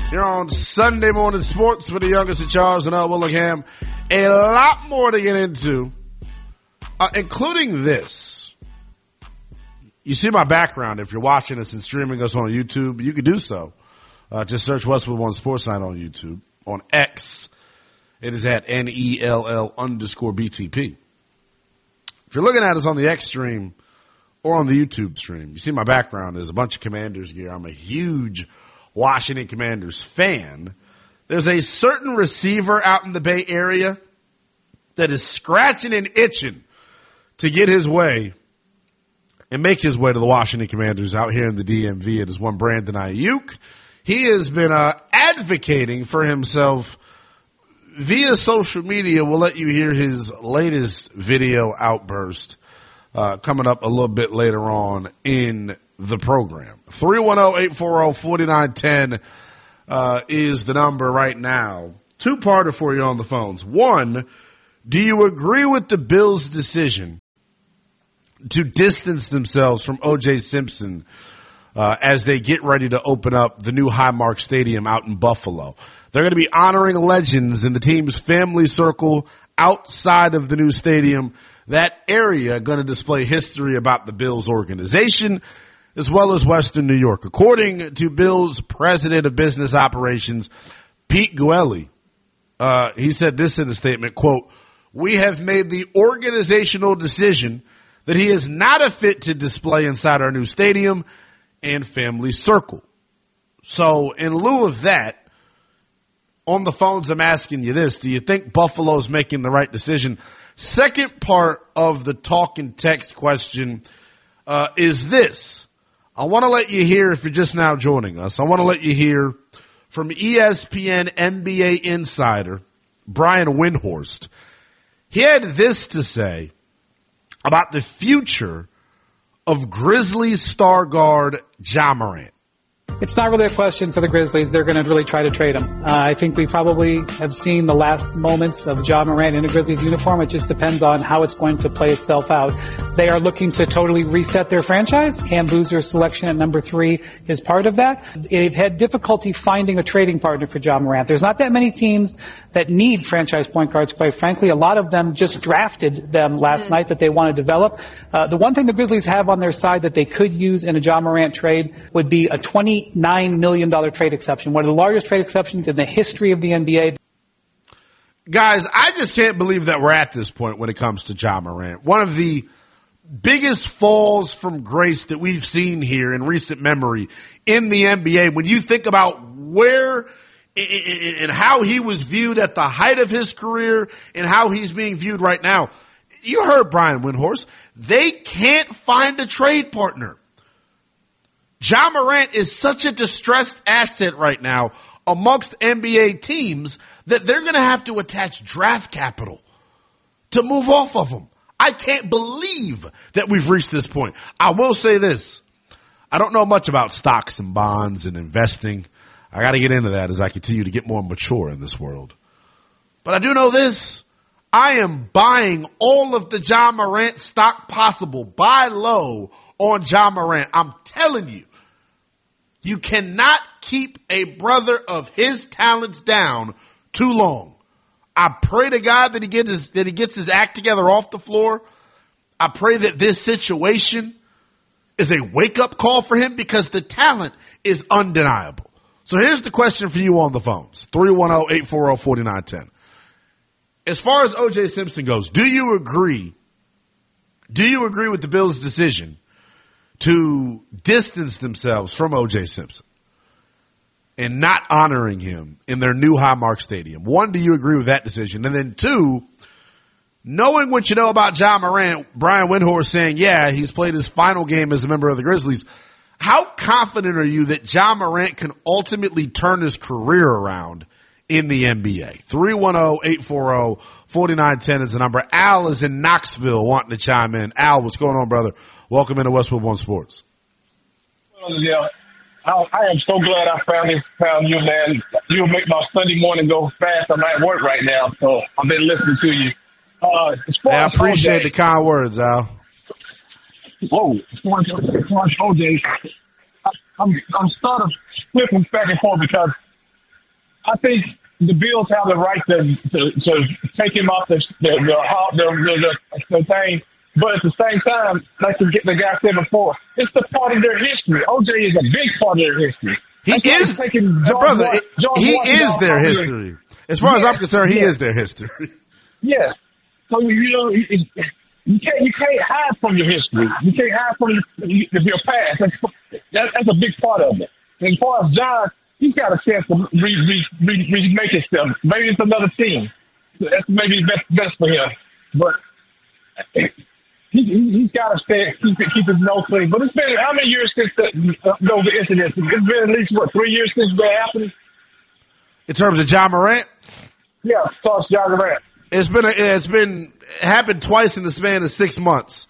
Here on Sunday Morning Sports with the youngest of Charles and Earl Willingham. A lot more to get into, including this. You see my background. If you're watching us and streaming us on YouTube, you can do so. Just search Westwood One Sports Night on YouTube. On X, it is at NELL_BTP. If you're looking at us on the X stream or on the YouTube stream, you see my background. There's a bunch of Commanders gear. I'm a huge Washington Commanders fan. There's a certain receiver out in the Bay Area that is scratching and itching to get his way and make his way to the Washington Commanders out here in the DMV. It is one Brandon Ayuk. He has been advocating for himself via social media. We'll let you hear his latest video outburst coming up a little bit later on in the program. 310-840-4910 is the number right now. Two-parter for you on the phones. One, do you agree with the Bills' decision to distance themselves from O.J. Simpson as they get ready to open up the new Highmark Stadium out in Buffalo? They're going to be honoring legends in the team's family circle outside of the new stadium. That area going to display history about the Bills organization as well as Western New York. According to Bills President of Business Operations, Pete Guelli, he said this in a statement, quote, "We have made the organizational decision that he is not a fit to display inside our new stadium and family circle." So in lieu of that, on the phones, I'm asking you this. Do you think Buffalo's making the right decision? Second part of the talk and text question is this. I want to let you hear, if you're just now joining us, I want to let you hear from ESPN NBA insider Brian Windhorst. He had this to say about the future of Grizzlies star guard Ja Morant. It's not really a question for the Grizzlies. They're going to really try to trade him. I think we probably have seen the last moments of Ja Morant in a Grizzlies uniform. It just depends on how it's going to play itself out. They are looking to totally reset their franchise. Cam Boozer's selection at number 3 is part of that. They've had difficulty finding a trading partner for Ja Morant. There's not that many teams that need franchise point guards, quite frankly. A lot of them just drafted them last night that they want to develop. The one thing the Grizzlies have on their side that they could use in a Ja Morant trade would be a $29 million trade exception, one of the largest trade exceptions in the history of the NBA. Guys, I just can't believe that we're at this point when it comes to Ja Morant. One of the biggest falls from grace that we've seen here in recent memory in the NBA. When you think about where and how he was viewed at the height of his career and how he's being viewed right now, you heard Brian Windhorst. They can't find a trade partner. Ja Morant is such a distressed asset right now amongst NBA teams that they're going to have to attach draft capital to move off of him. I can't believe that we've reached this point. I will say this. I don't know much about stocks and bonds and investing. I got to get into that as I continue to get more mature in this world. But I do know this. I am buying all of the Ja Morant stock possible. Buy low on Ja Morant. I'm telling you, you cannot keep a brother of his talents down too long. I pray to God that he gets his act together off the floor. I pray that this situation is a wake-up call for him because the talent is undeniable. So here's the question for you on the phones. 310-840-4910. As far as O.J. Simpson goes, do you agree with the Bills' decision to distance themselves from O.J. Simpson and not honoring him in their new Highmark Stadium? One, do you agree with that decision? And then two, knowing what you know about Ja Morant, Brian Windhorst saying, yeah, he's played his final game as a member of the Grizzlies. How confident are you that Ja Morant can ultimately turn his career around in the NBA? 310-840-4910 is the number. Al is in Knoxville wanting to chime in. Al, what's going on, brother? Welcome into Westwood One Sports. Yeah, I am so glad I found you, man. You'll make my Sunday morning go fast. I'm at work right now, so I've been listening to you. I appreciate the kind words, Al. Whoa, as far as OJ, I'm sort of flipping back and forth because I think the Bills have the right to take him off the thing. But at the same time, like the guy said before, it's the part of their history. OJ is a big part of their history. He is, brother. He is their history. As far as I'm concerned, he is their history. Yes. So you can't hide from your history. You can't hide from your past. That's a big part of it. And as far as John, he's got a chance to remake himself. Maybe it's another team. That's maybe best for him. But he's got to keep his nose clean. But it's been how many years since those incidents? It's been at least 3 years since that happened. In terms of Ja Morant, yeah, starts Ja Morant. It's been happened twice in the span of 6 months.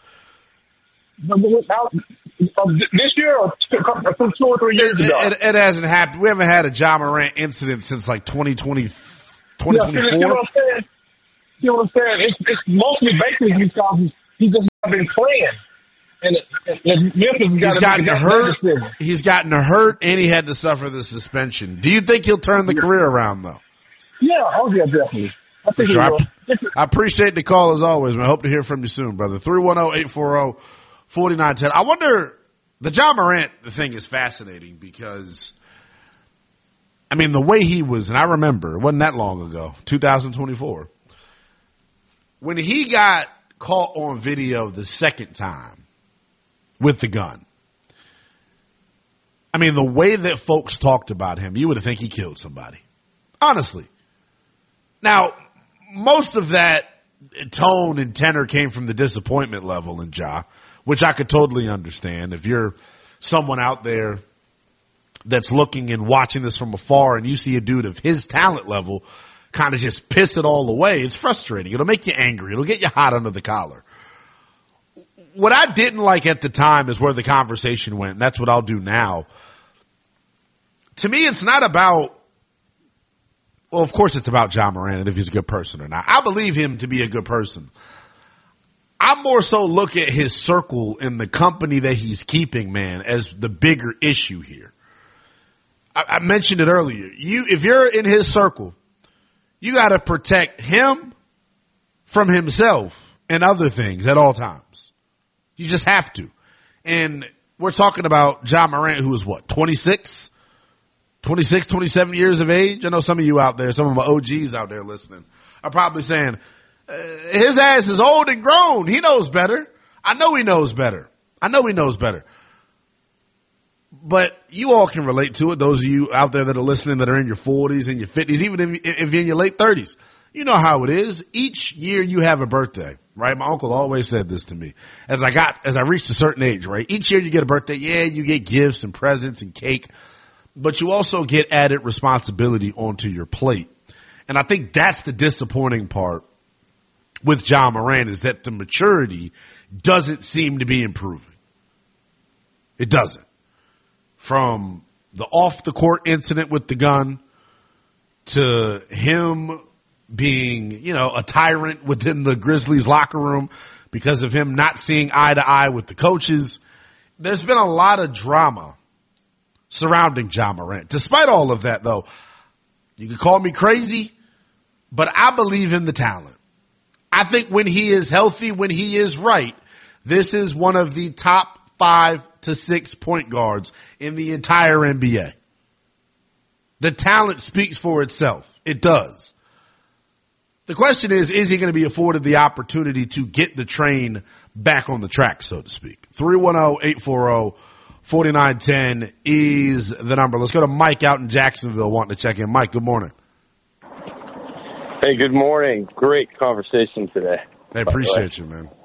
This year or 2 or 3 years ago? It hasn't happened. We haven't had a Ja Morant incident since like 2020, 2024. Yeah, see what I'm saying? See what I'm saying? It's mostly basically because he's just not been playing. And Memphis he's gotten hurt. He's gotten hurt, and he had to suffer the suspension. Do you think he'll turn the career around, though? Yeah, yeah, definitely. I think sure. he will. I appreciate the call as always, man. I hope to hear from you soon, brother. 310-840-4910. I wonder, the Ja Morant thing is fascinating because, I mean, the way he was, and I remember, it wasn't that long ago, 2024, when he got caught on video the second time with the gun. I mean, the way that folks talked about him, you would think he killed somebody. Honestly. Now, most of that tone and tenor came from the disappointment level in Ja, which I could totally understand. If you're someone out there that's looking and watching this from afar and you see a dude of his talent level kind of just piss it all away, it's frustrating. It'll make you angry. It'll get you hot under the collar. What I didn't like at the time is where the conversation went, and that's what I'll do now. To me, it's not about, well, of course it's about Ja Morant and if he's a good person or not. I believe him to be a good person. I more so look at his circle and the company that he's keeping, man, as the bigger issue here. I mentioned it earlier. If you're in his circle, you got to protect him from himself and other things at all times. You just have to. And we're talking about Ja Morant, who is what, 26, 27 years of age? I know some of you out there, some of my OGs out there listening are probably saying, his ass is old and grown. He knows better. I know he knows better. But you all can relate to it. Those of you out there that are listening that are in your 40s and your 50s, even if you're in your late 30s, you know how it is. Each year you have a birthday, right? My uncle always said this to me. As I reached a certain age, right? Each year you get a birthday. Yeah, you get gifts and presents and cake, but you also get added responsibility onto your plate. And I think that's the disappointing part with Ja Morant, is that the maturity doesn't seem to be improving. It doesn't. From the off the court incident with the gun to him being, a tyrant within the Grizzlies locker room because of him not seeing eye to eye with the coaches. There's been a lot of drama surrounding Ja Morant. Despite all of that, though, you can call me crazy, but I believe in the talent. I think when he is healthy, when he is right, this is one of the top 5 to 6 point guards in the entire NBA. The talent speaks for itself. It does. The question is he going to be afforded the opportunity to get the train back on the track, so to speak? 310-840-4910 is the number. Let's go to Mike out in Jacksonville wanting to check in. Mike, good morning. Hey, good morning. Great conversation today. I appreciate you, man.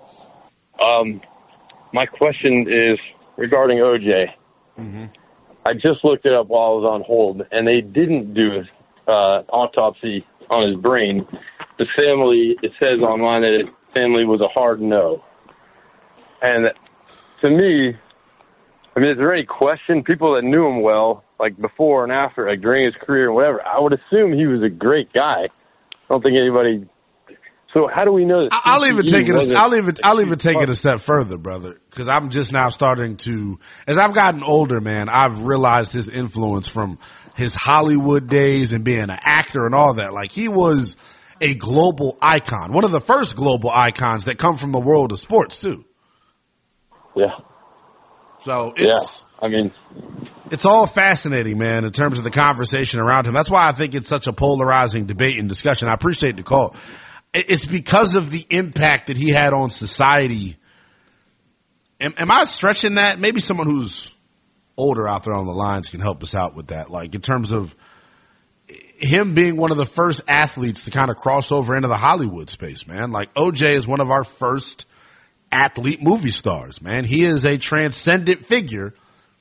My question is regarding OJ. Mm-hmm. I just looked it up while I was on hold, and they didn't do an autopsy on his brain. The family, it says online that his family was a hard no. And to me, I mean, is there any question? People that knew him well, like before and after, like during his career and whatever, I would assume he was a great guy. I don't think anybody So how do we know that? I'll even take it a step further, brother, because I'm just now starting to, as I've gotten older, man, I've realized his influence from his Hollywood days and being an actor and all that. Like, he was a global icon, one of the first global icons that come from the world of sports too. Yeah. So it's, I mean, it's all fascinating, man, in terms of the conversation around him. That's why I think it's such a polarizing debate and discussion. I appreciate the call. It's because of the impact that he had on society. Am I stretching that? Maybe someone who's older out there on the lines can help us out with that. Like, in terms of him being one of the first athletes to kind of cross over into the Hollywood space, man. Like, OJ is one of our first athlete movie stars, man. He is a transcendent figure.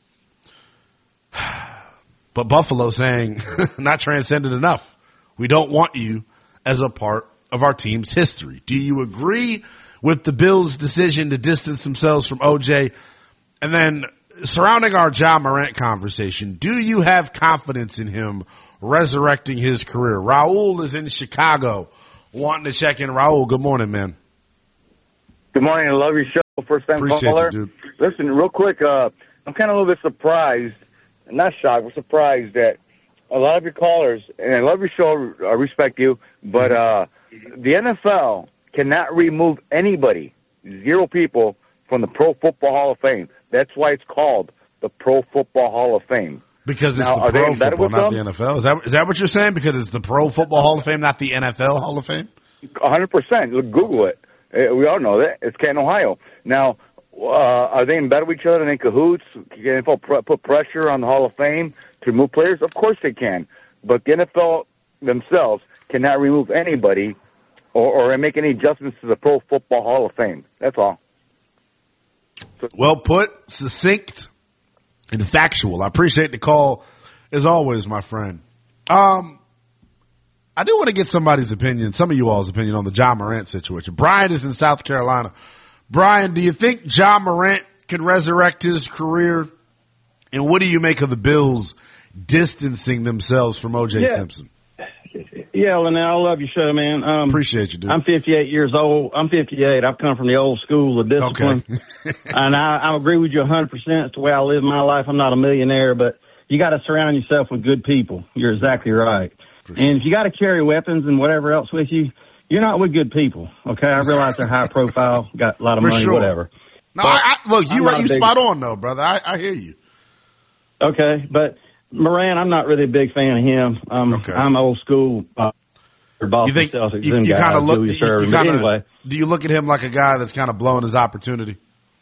But Buffalo saying, not transcendent enough. We don't want you as a part of our team's history. Do you agree with the Bills' decision to distance themselves from OJ? And then surrounding our Ja Morant conversation, do you have confidence in him resurrecting his career? Raul is in Chicago wanting to check in. Raul, good morning, man. Good morning. I love your show. First time caller. You, dude. Listen, real quick, I'm kind of a little bit surprised, not shocked, but surprised that a lot of your callers, and I love your show, I respect you, but the NFL cannot remove anybody, 0 people, from the Pro Football Hall of Fame. That's why it's called the Pro Football Hall of Fame. Because it's the Pro Football, not the NFL. Is that what you're saying? Because it's the Pro Football Hall of Fame, not the NFL Hall of Fame? 100%. Google it. We all know that. It's Canton, Ohio. Now, are they in bed with each other and in cahoots? Can the NFL put pressure on the Hall of Fame to remove players? Of course they can. But the NFL themselves cannot remove anybody or make any adjustments to the Pro Football Hall of Fame. That's all. Well put, succinct, and factual. I appreciate the call, as always, my friend. I do want to get somebody's opinion, some of you all's opinion on the Ja Morant situation. Brian is in South Carolina. Brian, do you think Ja Morant can resurrect his career? And what do you make of the Bills distancing themselves from O.J. Simpson? Yeah, Linnell, I love your show, man. Appreciate you, dude. I'm 58 years old. I'm 58. I've come from the old school of discipline. Okay. And I agree with you 100%. It's the way I live my life. I'm not a millionaire, but you got to surround yourself with good people. You're exactly right. Sure. And if you got to carry weapons and whatever else with you, you're not with good people. Okay, I realize they're high profile, got a lot of money, whatever. No, look, you spot on though, brother. I hear you. Okay, but Morant, I'm not really a big fan of him. I'm old school. You think you kind of look? Anyway, do you look at him like a guy that's kind of blowing his opportunity?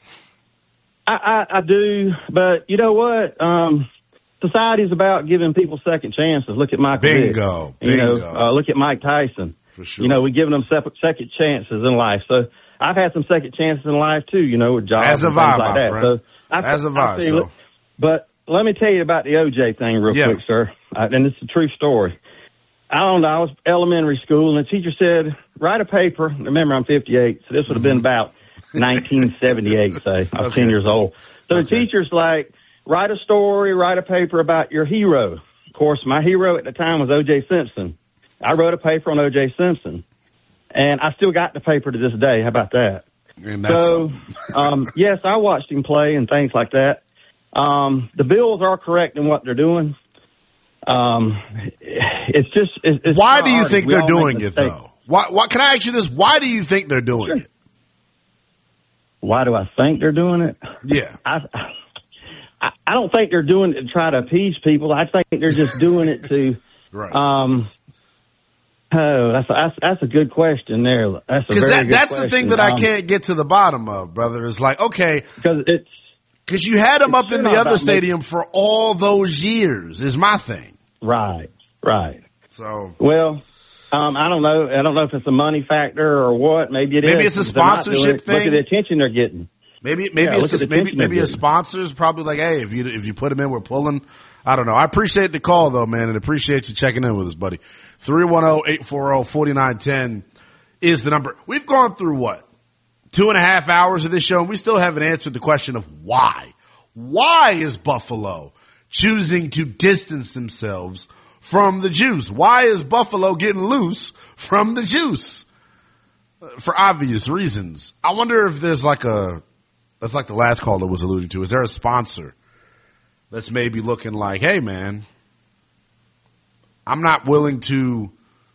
I do, but you know what? Society's about giving people second chances. Look at Michael Vick. Bingo. Look at Mike Tyson. For sure. You know, we're giving them second chances in life. So I've had some second chances in life too. You know, with jobs and things like that. Friend. As have I. So. But let me tell you about the OJ thing real quick, sir. And this is a true story. I don't know. I was elementary school, and the teacher said, write a paper. Remember, I'm 58, so this would have been about 1978, say. I was 10 years old. So the teacher's like, write a story, write a paper about your hero. Of course, my hero at the time was O.J. Simpson. I wrote a paper on O.J. Simpson, and I still got the paper to this day. How about that? So, yes, I watched him play and things like that. The Bills are correct in what they're doing. It's just. It's why do you think they're doing it, though? Why? Can I ask you this? Why do you think they're doing it? Why do I think they're doing it? Yeah. I don't think they're doing it to try to appease people. I think they're just doing it to. Right. That's a good question there. That's a very good question. That's the thing that I can't get to the bottom of, brother. Is like, okay, because you had him up in the other stadium for all those years. Is my thing. Right. So well, I don't know. I don't know if it's a money factor or what. Maybe it is. Maybe it's a sponsorship thing. Look at the attention they're getting. Maybe a sponsor's probably like, hey, if you put him in, we're pulling. I don't know. I appreciate the call though, man, and appreciate you checking in with us, buddy. 310-840-4910 is the number. We've gone through 2.5 hours of this show, and we still haven't answered the question of why. Why is Buffalo choosing to distance themselves from the juice? Why is Buffalo getting loose from the juice? for obvious reasons. I wonder if there's that's like the last caller was alluding to. Is there a sponsor that's maybe looking like, hey man, I'm not willing to,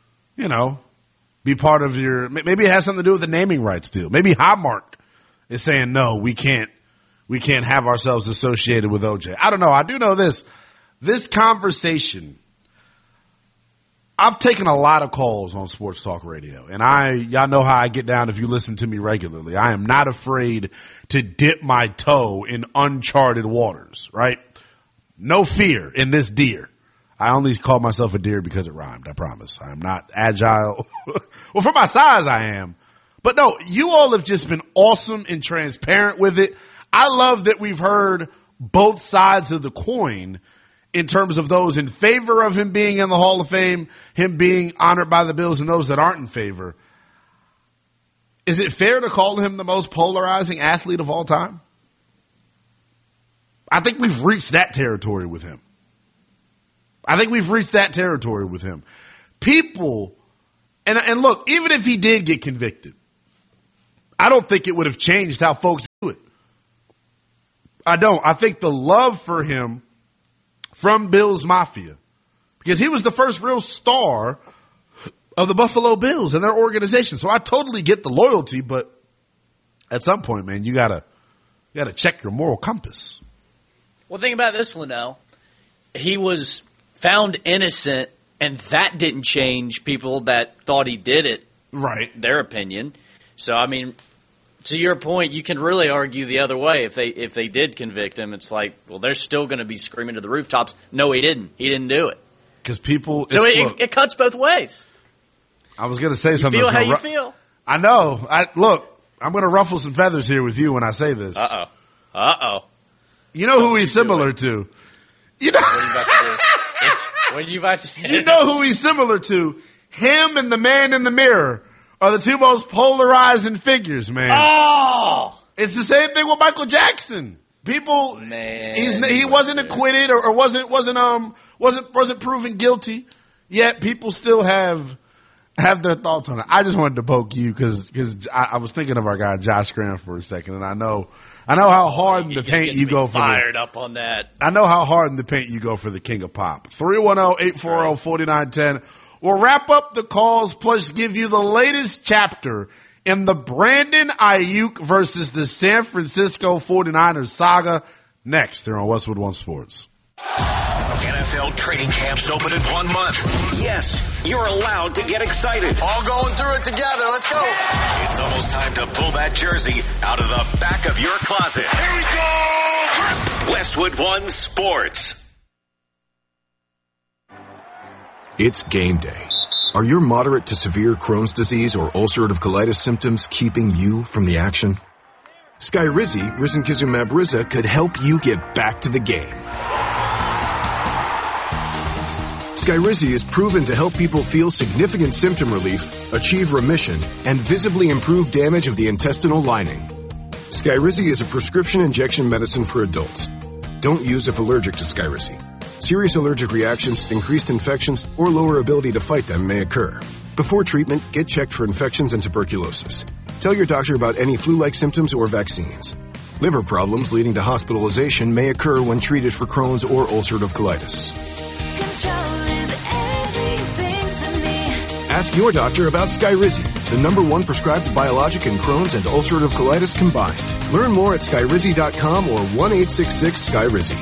be part of your, maybe it has something to do with the naming rights deal. Maybe Highmark is saying, no, we can't have ourselves associated with OJ. I don't know. I do know this conversation, I've taken a lot of calls on Sports Talk Radio, and y'all know how I get down if you listen to me regularly. I am not afraid to dip my toe in uncharted waters, right? No fear in this deer. I only call myself a deer because it rhymed, I promise. I am not agile. Well, for my size, I am. But no, you all have just been awesome and transparent with it. I love that we've heard both sides of the coin in terms of those in favor of him being in the Hall of Fame, him being honored by the Bills, and those that aren't in favor. Is it fair to call him the most polarizing athlete of all time? I think we've reached that territory with him. People, and look, even if he did get convicted, I don't think it would have changed how folks do it. I don't. I think the love for him from Bills Mafia, because he was the first real star of the Buffalo Bills and their organization. So I totally get the loyalty, but at some point, man, you gotta check your moral compass. Well, think about this one now. He was found innocent, and that didn't change people that thought he did it. Right. Their opinion. So, I mean, to your point, you can really argue the other way. If they did convict him, it's like, well, they're still going to be screaming to the rooftops, no, he didn't. He didn't do it. Because people... So it cuts both ways. I was going to say something. You feel how you feel. I know. Look, I'm going to ruffle some feathers here with you when I say this. Uh-oh. You know who he's similar to? You know... What are you about to say? You know who he's similar to? Him and the man in the mirror are the two most polarizing figures, man. Oh! It's the same thing with Michael Jackson. People, man, he wasn't acquitted or wasn't proven guilty. Yet people still have their thoughts on it. I just wanted to poke you because I was thinking of our guy Josh Graham for a second, and I know how hard in the paint you go for fired up on that. I know how hard in the paint you go for the King of Pop. 310-840-4910. We'll wrap up the calls plus give you the latest chapter in the Brandon Ayuk versus the San Francisco 49ers saga next here on Westwood One Sports. NFL training camps open in 1 month. Yes, you're allowed to get excited. All going through it together. Let's go. It's almost time to pull that jersey out of the back of your closet. Here we go. Westwood One Sports. It's game day. Are your moderate to severe Crohn's disease or ulcerative colitis symptoms keeping you from the action? Skyrizi, risankizumab Riza, could help you get back to the game. Skyrizi is proven to help people feel significant symptom relief, achieve remission, and visibly improve damage of the intestinal lining. Skyrizi is a prescription injection medicine for adults. Don't use if allergic to Skyrizi. Serious allergic reactions, increased infections, or lower ability to fight them may occur. Before treatment, get checked for infections and tuberculosis. Tell your doctor about any flu-like symptoms or vaccines. Liver problems leading to hospitalization may occur when treated for Crohn's or ulcerative colitis. Ask your doctor about Skyrizi, the #1 prescribed biologic in Crohn's and ulcerative colitis combined. Learn more at Skyrizi.com or 1-866-SKYRIZI.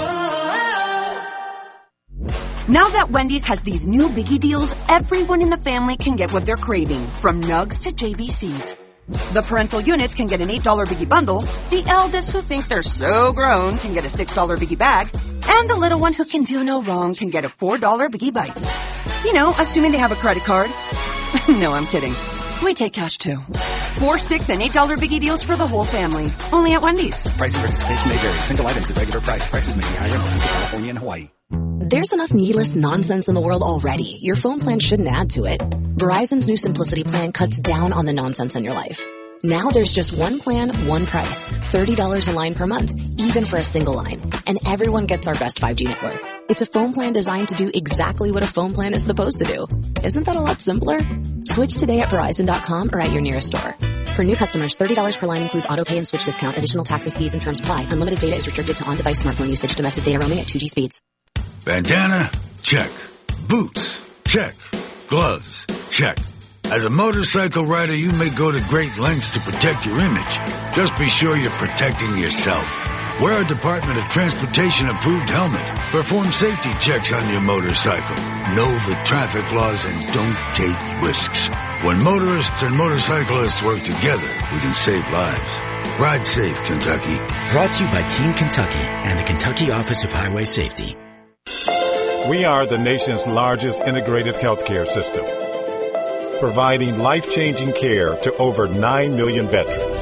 Now that Wendy's has these new biggie deals, everyone in the family can get what they're craving, from nugs to JBCs. The parental units can get an $8 biggie bundle, the eldest who think they're so grown can get a $6 biggie bag, and the little one who can do no wrong can get a $4 biggie bites. You know, assuming they have a credit card. No, I'm kidding. We take cash too. $4, $6, and $8 biggie deals for the whole family. Only at Wendy's. Price and participation may vary. Single items at regular price. Prices may be higher in Alaska, California, and Hawaii. There's enough needless nonsense in the world already. Your phone plan shouldn't add to it. Verizon's new Simplicity plan cuts down on the nonsense in your life. Now there's just one plan, one price. $30 a line per month, even for a single line. And everyone gets our best 5G network. It's a phone plan designed to do exactly what a phone plan is supposed to do. Isn't that a lot simpler? Switch today at Verizon.com or at your nearest store. For new customers, $30 per line includes auto pay and switch discount. Additional taxes, fees, and terms apply. Unlimited data is restricted to on-device smartphone usage. Domestic data roaming at 2G speeds. Bandana? Check. Boots? Check. Gloves? Check. As a motorcycle rider, you may go to great lengths to protect your image. Just be sure you're protecting yourself. Wear a Department of Transportation approved helmet. Perform safety checks on your motorcycle. Know the traffic laws and don't take risks. When motorists and motorcyclists work together, we can save lives. Ride safe, Kentucky. Brought to you by Team Kentucky and the Kentucky Office of Highway Safety. We are the nation's largest integrated healthcare system, providing life-changing care to over 9 million veterans.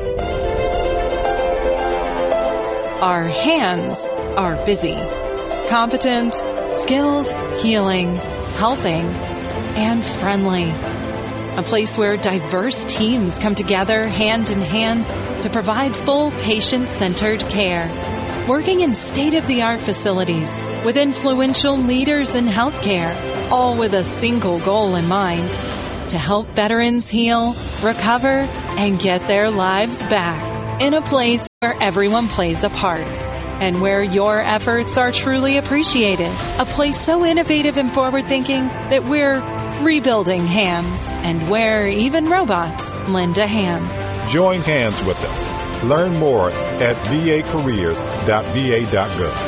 Our hands are busy, competent, skilled, healing, helping, and friendly. A place where diverse teams come together hand in hand to provide full patient-centered care. Working in state-of-the-art facilities with influential leaders in healthcare, all with a single goal in mind: to help veterans heal, recover, and get their lives back in a place where everyone plays a part and where your efforts are truly appreciated. A place so innovative and forward-thinking that we're rebuilding hands and where even robots lend a hand. Join hands with us. Learn more at vacareers.va.gov.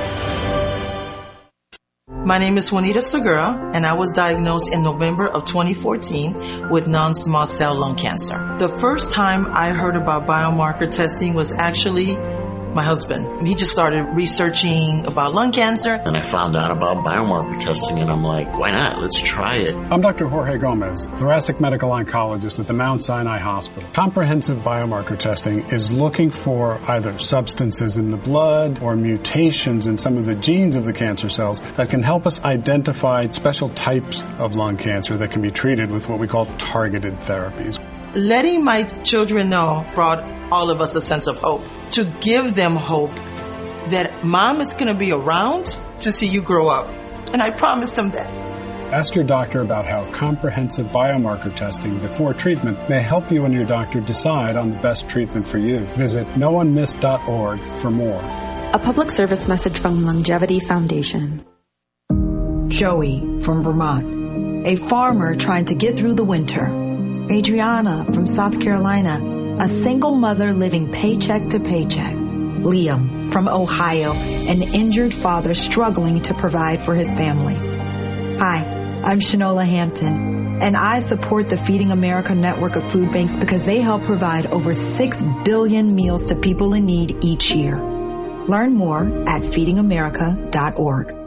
My name is Juanita Segura, and I was diagnosed in November of 2014 with non-small cell lung cancer. The first time I heard about biomarker testing was actually my husband. He just started researching about lung cancer. And I found out about biomarker testing, and I'm like, why not? Let's try it. I'm Dr. Jorge Gomez, thoracic medical oncologist at the Mount Sinai Hospital. Comprehensive biomarker testing is looking for either substances in the blood or mutations in some of the genes of the cancer cells that can help us identify special types of lung cancer that can be treated with what we call targeted therapies. Letting my children know brought all of us a sense of hope. To give them hope that mom is going to be around to see you grow up. And I promised them that. Ask your doctor about how comprehensive biomarker testing before treatment may help you and your doctor decide on the best treatment for you. Visit noonemiss.org for more. A public service message from Longevity Foundation. Joey from Vermont, a farmer trying to get through the winter. Adriana from South Carolina, a single mother living paycheck to paycheck. Liam from Ohio, an injured father struggling to provide for his family. Hi, I'm Shanola Hampton, and I support the Feeding America network of food banks because they help provide over 6 billion meals to people in need each year. Learn more at feedingamerica.org.